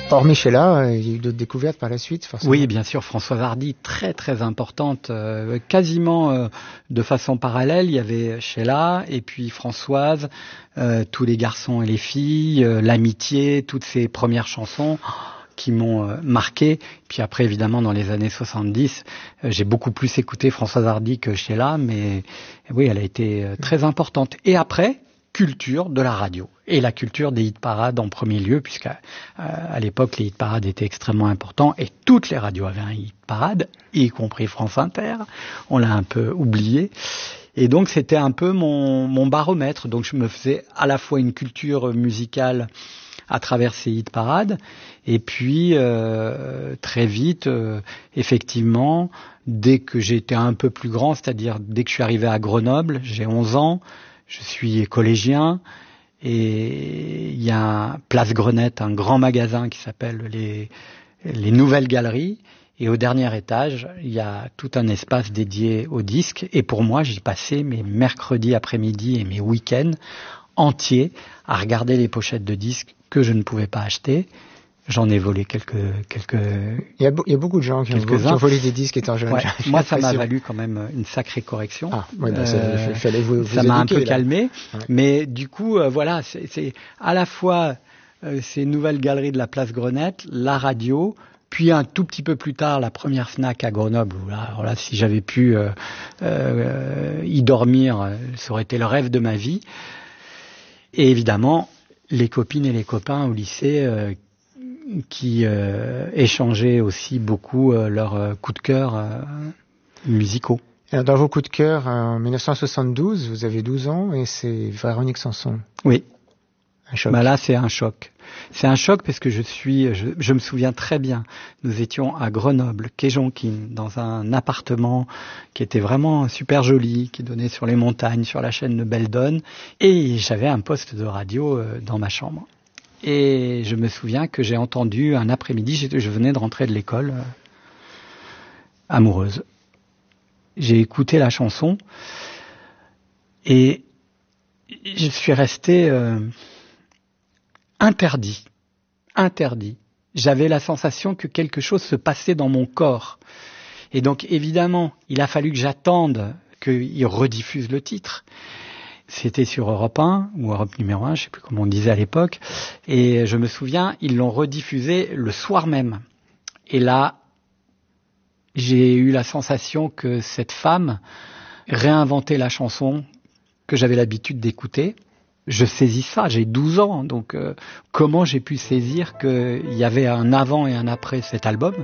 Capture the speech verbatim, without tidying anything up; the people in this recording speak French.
Hormis Sheila, il y a eu d'autres découvertes par la suite, forcément. Oui, bien sûr, Françoise Hardy, très très importante, euh, quasiment euh, de façon parallèle. Il y avait Sheila et puis Françoise, euh, tous les garçons et les filles, euh, l'amitié, toutes ces premières chansons qui m'ont euh, marqué. Puis après, évidemment, dans les années soixante-dix, euh, j'ai beaucoup plus écouté Françoise Hardy que Sheila, mais oui, elle a été euh, très importante. Et après, culture de la radio et la culture des hit parades en premier lieu, puisqu'à euh, à l'époque les hit parades étaient extrêmement importants et toutes les radios avaient un hit parade, y compris France Inter. On l'a un peu oublié. Et donc c'était un peu mon, mon baromètre. Donc je me faisais à la fois une culture musicale à travers ces hit parades et puis euh, très vite, euh, effectivement, dès que j'étais un peu plus grand, c'est-à-dire dès que je suis arrivé à Grenoble, j'ai onze ans, je suis collégien et il y a Place Grenette, un grand magasin qui s'appelle les, les Nouvelles Galeries. Et au dernier étage, il y a tout un espace dédié aux disques. Et pour moi, j'y passais mes mercredis après-midi et mes week-ends entiers à regarder les pochettes de disques que je ne pouvais pas acheter. J'en ai volé quelques... quelques il, y a, il y a beaucoup de gens qui ont, qui ont volé des disques étant jeunes. Ouais, moi, ça m'a valu quand même une sacrée correction. Ah, ouais, bah, euh, il fallait vous, vous ça m'a éduquer, un peu là. calmé. Ouais. Mais du coup, euh, voilà, c'est, c'est à la fois euh, ces nouvelles galeries de la Place Grenette, la radio, puis un tout petit peu plus tard, la première Fnac à Grenoble. Où là, alors là, si j'avais pu euh, euh, y dormir, ça aurait été le rêve de ma vie. Et évidemment, les copines et les copains au lycée euh, qui euh, échangeaient aussi beaucoup euh, leurs euh, coups de cœur euh, musicaux. Alors, dans vos coups de cœur, en dix-neuf cent soixante-douze, vous avez douze ans et c'est Véronique Sanson. Oui. Un choc. Bah là, c'est un choc. C'est un choc parce que je suis, je, je me souviens très bien. Nous étions à Grenoble, quai Jonquine, dans un appartement qui était vraiment super joli, qui donnait sur les montagnes, sur la chaîne de Beldon, et j'avais un poste de radio euh, dans ma chambre. Et je me souviens que j'ai entendu un après-midi, je, je venais de rentrer de l'école, euh, amoureuse. J'ai écouté la chanson et je suis resté euh, interdit, interdit. J'avais la sensation que quelque chose se passait dans mon corps. Et donc évidemment, il a fallu que j'attende qu'il rediffuse le titre. C'était sur Europe un, ou Europe numéro un, je ne sais plus comment on disait à l'époque. Et je me souviens, ils l'ont rediffusé le soir même. Et là, j'ai eu la sensation que cette femme réinventait la chanson que j'avais l'habitude d'écouter. Je saisis ça, j'ai douze ans, donc euh, comment j'ai pu saisir qu'il y avait un avant et un après cet album ?